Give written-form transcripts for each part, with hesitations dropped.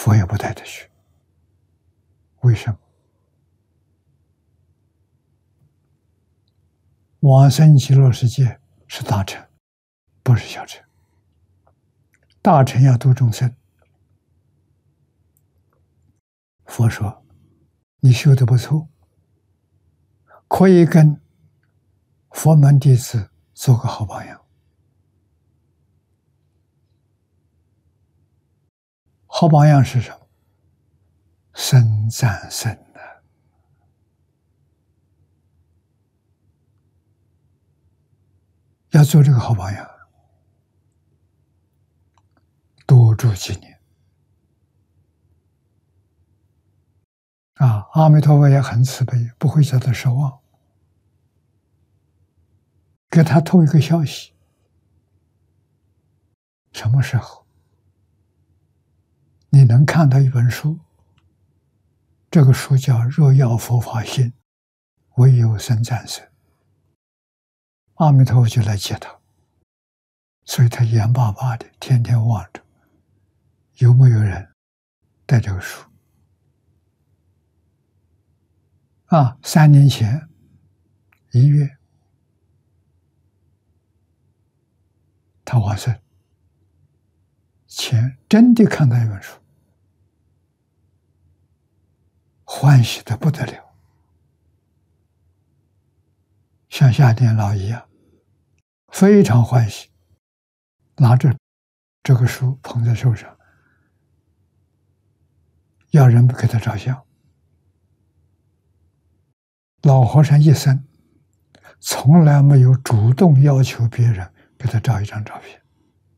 佛也不带他去。为什么？往生极乐世界是大乘，不是小乘。大乘要度众生，佛说你修得不错，可以跟佛门弟子做个好榜样。好榜样是什么？生赞生的，要做这个好榜样，多住几年。阿弥陀佛也很慈悲，不会叫他失望，给他透一个消息，什么时候你能看到一本书，这个书叫《若要佛法行，唯有生赞生》，阿弥陀佛就来接他，所以他眼巴巴的天天望着有没有人带这个书。3年前1月，他往生前真的看到一本书，欢喜的不得了，像下年老一样，非常欢喜，拿着这个书捧在手上，要人给他照相。老和尚一生从来没有主动要求别人给他照一张照片，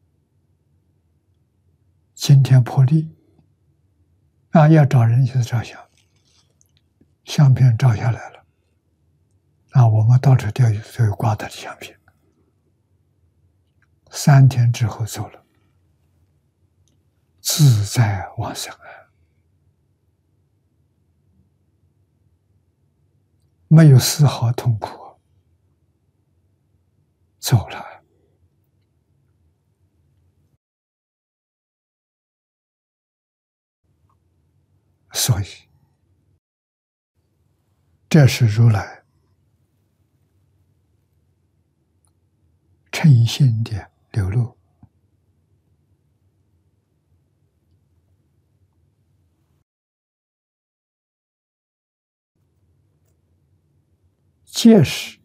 今天破例要找人去照相，相片照下来了，我们到处都有挂他的相片。3天之后走了，自在往生没有丝毫痛苦，走了。所以这是如来诚心的流露。戒是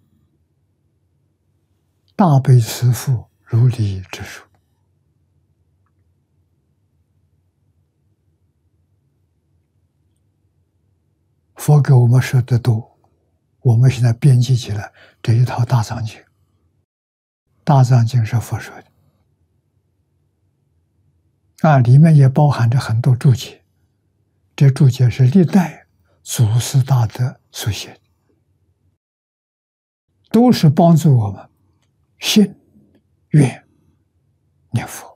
大悲慈父如理之术，佛给我们说的多，我们现在编辑起来这一套大藏经。大藏经是佛说的，里面也包含着很多注解，这注解是历代祖师大德所写的，都是帮助我们信愿念佛。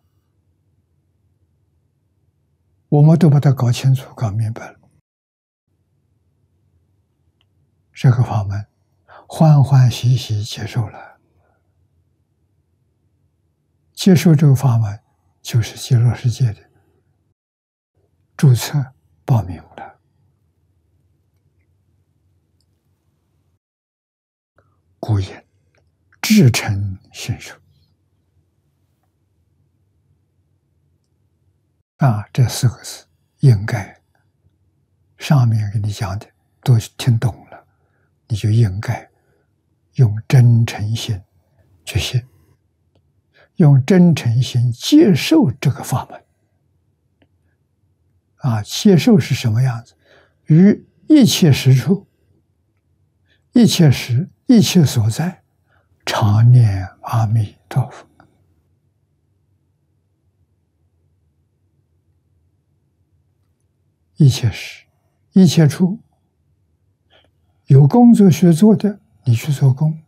我们都把它搞清楚搞明白了，这个法门欢欢喜喜接受了，接受这个法门就是极乐世界的注册报名了。故言至诚信受这4个字应该上面给你讲的都听懂了，你就应该用真诚心去信，用真诚心接受这个法门。接受是什么样子？于一切时处、一切时、一切所在，常念阿弥陀佛。一切时、一切处，有工作需做的，你去做工。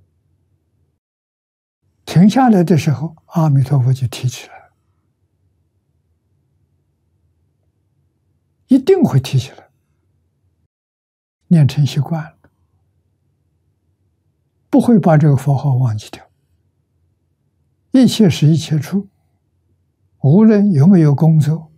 停下来的时候，阿弥陀佛就提起来了，一定会提起来，念成习惯了，不会把这个佛号忘记掉。一切时一切处，无论有没有工作，